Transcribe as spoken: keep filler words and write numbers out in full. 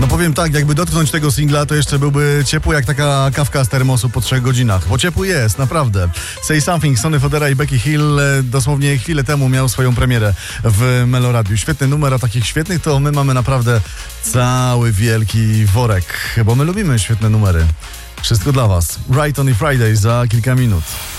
No powiem tak, jakby dotknąć tego singla, to jeszcze byłby ciepły jak taka kawka z termosu po trzech godzinach. Bo ciepły jest, naprawdę. Say Something, Sonny Fodera i Becky Hill dosłownie chwilę temu miał swoją premierę w Meloradiu. Świetny numer, a takich świetnych to my mamy naprawdę cały wielki worek. Bo my lubimy świetne numery. Wszystko dla was. Right on a Friday za kilka minut.